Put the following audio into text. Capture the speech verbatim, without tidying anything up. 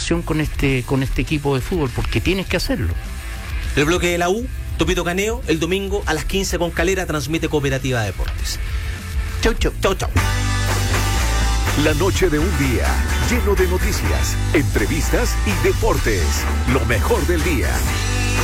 ilusión con este, con este equipo de fútbol, porque tienes que hacerlo. El bloque de la U, Topito Caneo, el domingo a las quince con Calera, transmite Cooperativa Deportes. Chau, chau, chau, chau. La noche de un día lleno de noticias, entrevistas y deportes. Lo mejor del día.